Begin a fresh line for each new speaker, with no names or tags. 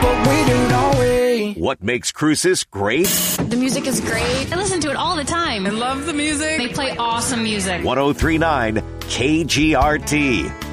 what we do, don't we?
What makes Cruces great?
The music is great. I listen to it all the time.
I love the music.
They play awesome music.
1039 KGRT.